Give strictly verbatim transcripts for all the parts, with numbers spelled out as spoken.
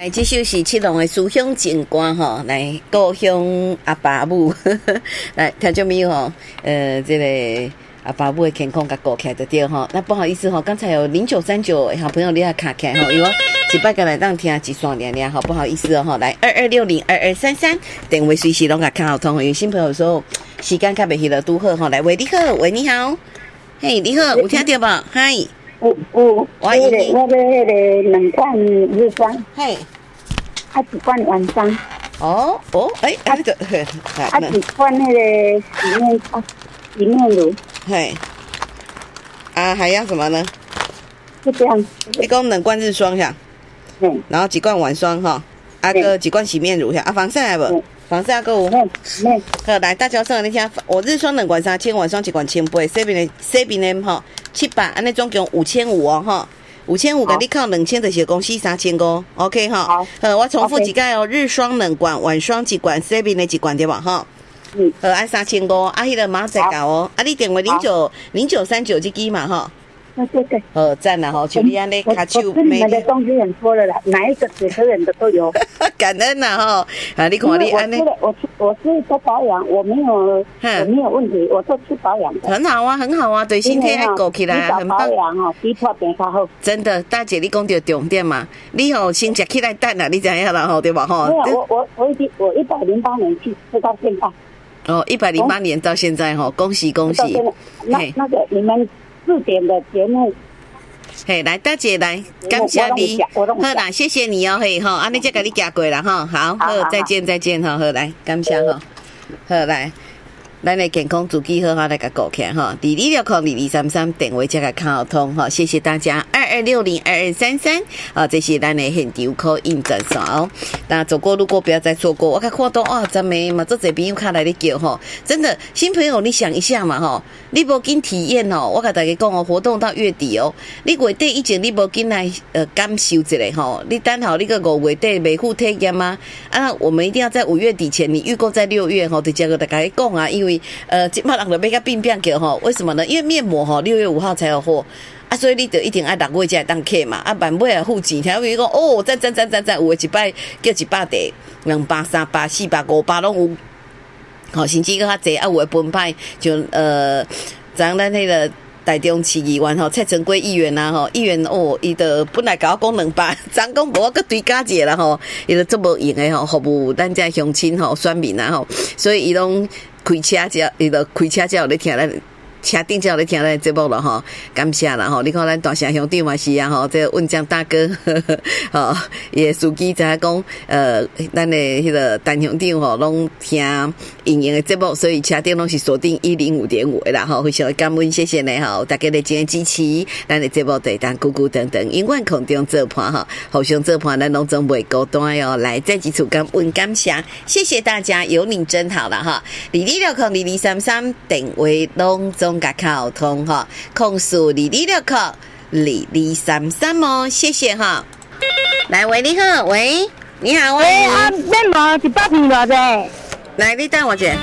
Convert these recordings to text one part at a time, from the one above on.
来，这首是七龙的思乡情歌吼，来故乡阿爸母，来听众朋友吼，呃，这个阿爸母的健康甲顾起来就对吼。那不好意思吼，刚才有零九三九好朋友你也卡起来吼，因为一摆个来当听一双连连，好不好意思哦吼，来二二六零二二三三，电话随时拢甲看好通，因为新朋友说时间较袂迄个拄好吼，来喂你好，喂你好，嘿你好，有听到无？嗨。 有有， 我已经我要迄个两罐日霜， 嘿， 啊一罐晚霜， 哦哦，哎、欸，啊，这个， 啊一罐迄个洗面啊洗面乳， 嘿，啊还要什么呢？ 就这样。 一共两罐日霜下， 嗯， 然后几罐晚霜哈，啊个几罐洗面乳下，啊防晒不？防晒个有。 嗯嗯。 好，来大家说你听，我日霜两罐三千，晚霜一罐千八，这边的这边的哈。七百，安尼总共五千五哦，哈，五千五，给你扣两千，就是公司三千五 ，OK 哈。好，呃，我重复几盖哦，日霜两罐，晚霜一罐 ，seven 的一罐对吧？哈，嗯，好，按三千五，啊，迄个马仔搞哦，啊，你电话零九零九三九这支嘛，哈。 对对对， 好赞啦吼！就你安尼卡手， 我你们的东西很多了啦，哪一个水客人的都有。 感恩啦吼！啊，你看你安尼， 我我我是做保养，我没有我没有问题，我做吃保养的。 很好啊，很好啊，对身体爱顾起来啊，很棒。 保养哦，比破变较好。 真的，大姐你讲到重点嘛，你吼先食起来蛋啦，你知影啦吼，对吧吼？ 没有，我我我已经我一百零八年去吃到现在。 哦，一百零八年到现在吼，恭喜恭喜！ 那那个你们四点的节目。 嘿，来大姐来，感谢你，好啦，谢谢你哦，嘿，吼，安尼再给你加过啦，哈，好，好，再见，再见，哈，好，来，感谢哈，好来，咱的健康自己好好来甲顾起哈，二二六零二二三三电话再甲卡通哈，谢谢大家，二二六零二二三三啊，这是咱的现场 call in 专线哦。那走过路过不要再错过，我看看到哇，咱们嘛做这朋友看来的叫哈，真的新朋友你想一下嘛哈，你无紧体验哦，我跟大家讲哦，活动到月底哦，你月底以前你无紧来呃感受一下吼，你等好你个五月底美户体验吗？啊，我们一定要在五月底前，你预购在六月吼，就这个大家讲啊，因为呃，即马人就要甲变变叫吼，为什么呢？因为面膜吼六月五号才有货。啊，所以你就一定爱六月才会当客嘛，啊，万尾啊付钱，听有讲哦，赞赞赞赞赞，有诶一摆叫一百块，两百、三百、四百、五百拢有，吼，甚至佫较济，啊，有诶分派就呃，咱咱迄个台中市议员吼，蔡成贵议员呐吼，议员哦，伊就本来甲我讲两百，昨讲无我佫追加一个啦吼，伊就做无用诶吼，服务咱遮乡亲吼、选民啊吼，所以伊拢开车只，伊就开车只有咧听咱。车顶才有咧听咱节目了吼，感谢啦吼！你看咱大城乡长嘛是啊吼，这个文江大哥吼，伊个司机知影讲，呃，咱的迄个陈乡长吼，拢听营营的节目，所以车顶拢是锁定一零五点五的啦吼，非常感恩，谢谢你吼，大家的今天支持，咱的节目对当咕咕等等，永远空中做伴吼，互相做伴，咱拢总袂孤单哦。来，再次感恩感谢，谢谢大家，有你真好了哈！二二六零二二三三电话拢总。甲沟通哈，控诉二二六零二二三三哦，谢谢哈。来，喂，你好，喂，你好，喂， 啊，面膜一百片偌济？ 来，你等我者，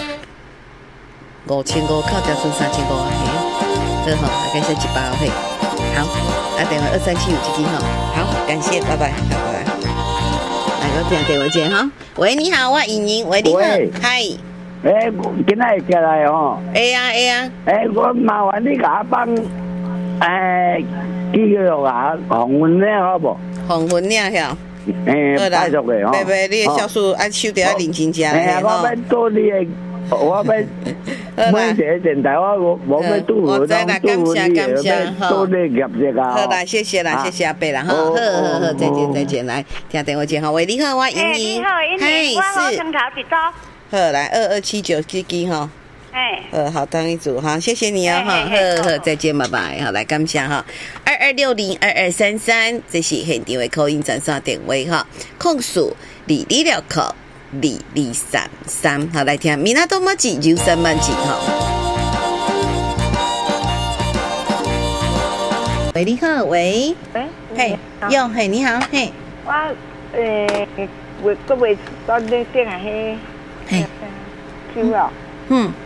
五千五扣掉剩三千五啊，嘿，好，大概是一百嘿，好，啊，电话二三七五七七哈，好，感谢，拜拜，拜拜。来，我听电话者哈，喂，你好，我莹莹，喂，你好，嗨。 诶，今仔会过来吼。 会啊会啊。 诶，我麻烦你甲我帮诶记录下红粉领好无？ 红粉领晓。 诶，拜托个吼。 拜拜，你的小叔爱收着爱认真食嘞吼。我要做你的，我要每一个电台我我要拄好当拄你的，做你业绩啊。 好啦，谢谢啦，谢谢阿伯啦，好，好好好，再见再见，来听电话接好，喂，你好，我莹莹。 你好，莹莹，我好生头一组。 好，来二二七九基基哈，哎，呃，好，当一组哈，谢谢你哦哈，好好，再见，拜拜，好，来感谢哈，二二六零二二三三，这是现场的口音专线电话哈，控诉二二六口二二三三，好来听，米纳多马吉九三万吉哈，喂，你好，喂， 喂， 嘿，哟，嘿，你好，嘿， 我诶，月个月到你顶下迄。 嘿， 酒啊， 嗯，